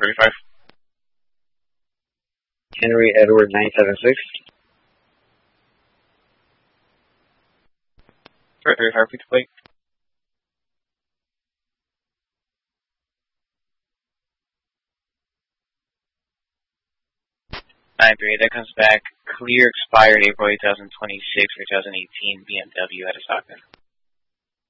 35. Henry Edward 976. 35, please plate. That comes back clear, expired April 2026 or 2018 BMW at Osaka.